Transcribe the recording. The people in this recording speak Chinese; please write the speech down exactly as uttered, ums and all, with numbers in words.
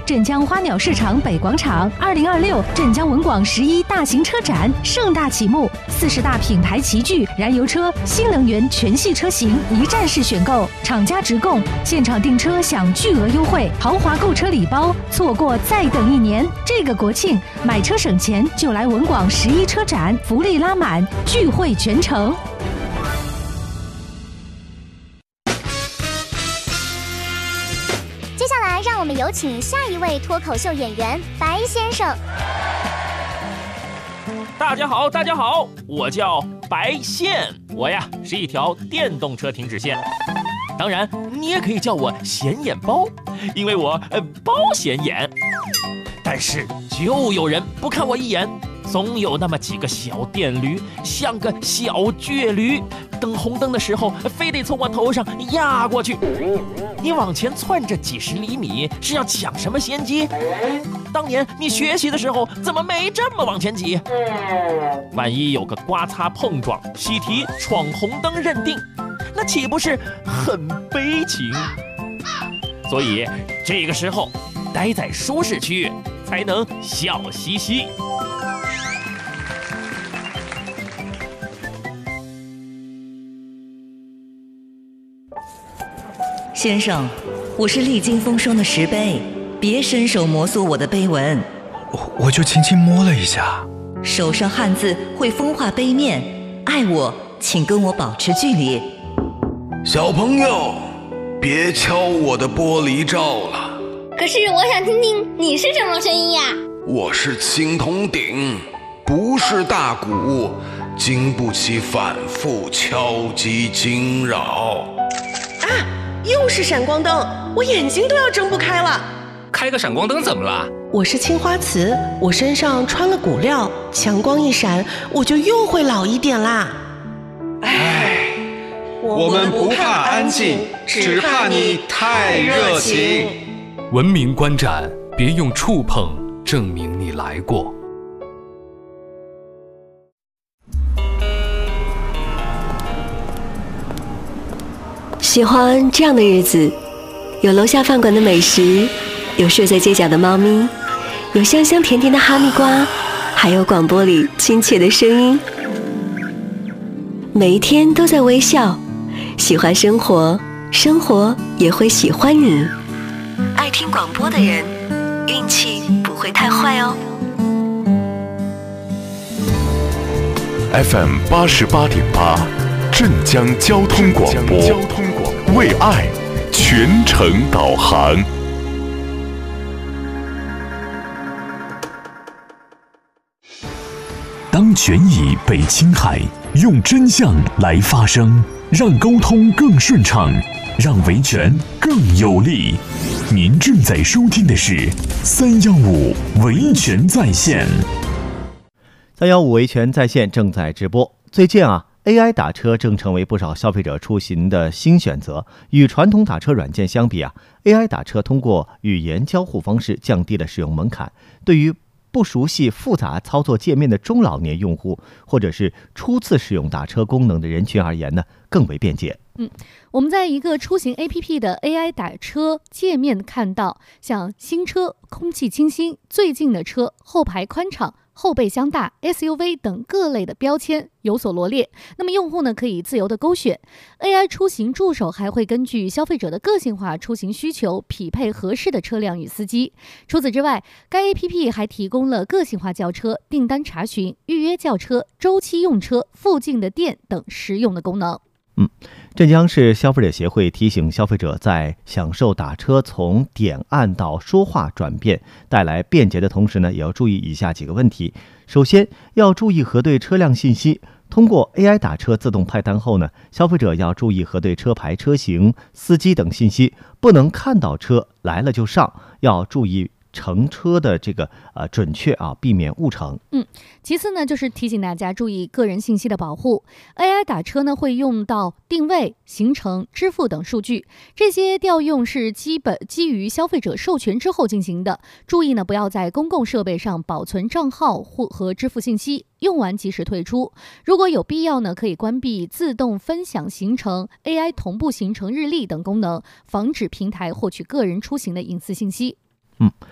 镇江花鸟市场北广场，二零二六镇江文广十一大型车展盛大启幕，四十大品牌齐聚，燃油车、新能源全系车型一站式选购，厂家直供，现场订车享巨额优惠，豪华购车礼包，错过再等一年。这个国庆买车省钱就来文广十一车展，福利拉满，聚会全城。 接下来，让我们有请下一位脱口秀演员白先生。 大家好，大家好，我叫白线，我呀是一条电动车停止线。当然，你也可以叫我显眼包，因为我呃包显眼。但是就有人不看我一眼，总有那么几个小电驴，像个小倔驴，等红灯的时候非得从我头上压过去。你往前窜着几十厘米，是要抢什么先机？当年你学习的时候怎么没这么往前挤？万一有个刮擦碰撞、喜提、闯红灯认定，那岂不是很悲情？所以这个时候待在舒适区才能笑嘻嘻。 先生，我是历经风霜的石碑，别伸手摩挲我的碑文。 我我就轻轻摸了一下。 手上汗渍会风化碑面，爱我请跟我保持距离。 小朋友，别敲我的玻璃罩了。 可是我想听听你是什么声音呀？ 我是青铜鼎，不是大鼓，经不起反复敲击惊扰。 啊，又是闪光灯，我眼睛都要睁不开了。 开个闪光灯怎么了？ 我是青花瓷，我身上穿了骨料，强光一闪，我就又会老一点啦。 唉，我们不怕安静，只怕你太热情。 文明观展，别用触碰证明你来过。 喜欢这样的日子，有楼下饭馆的美食，有睡在街角的猫咪，有香香甜甜的哈密瓜，还有广播里亲切的声音。每一天都在微笑，喜欢生活，生活也会喜欢你。爱听广播的人，运气不会太坏哦。 F M 八十八点八，镇江交通广播，为爱全程导航。当权益被侵害，用真相来发声，让沟通更顺畅，让维权更有力。您正在收听的是三幺五维权在线。 三幺五维权在线正在直播。最近啊 ，A I 打车正成为不少消费者出行的新选择。与传统打车软件相比啊 ，A I 打车通过语言交互方式降低了使用门槛，对于不熟悉复杂操作界面的中老年用户，或者是初次使用打车功能的人群而言呢，更为便捷。 嗯，我们在一个出行 A P P 的 A I 打车界面看到，像新车、空气清新、最近的车、后排宽敞、后备箱大、S U V 等各类的标签有所罗列。那么用户呢可以自由的勾选。A I 出行助手还会根据消费者的个性化出行需求，匹配合适的车辆与司机。除此之外，该 A P P 还提供了个性化叫车、订单查询、预约叫车、周期用车、附近的店等实用的功能。 嗯，镇江市消费者协会提醒消费者，在享受打车从点按到说话转变带来便捷的同时呢，也要注意以下几个问题。首先，要注意核对车辆信息。通过 A I 打车自动派单后呢，消费者要注意核对车牌、车型、司机等信息，不能看到车来了就上，要注意乘车的这个呃准确啊，避免误乘。 嗯，其次呢，就是提醒大家注意个人信息的保护。A I 打车呢会用到定位、行程、支付等数据，这些调用是基本基于消费者授权之后进行的。注意呢，不要在公共设备上保存账号或和支付信息，用完及时退出。如果有必要呢，可以关闭自动分享行程、A I 同步行程日历等功能，防止平台获取个人出行的隐私信息。 嗯，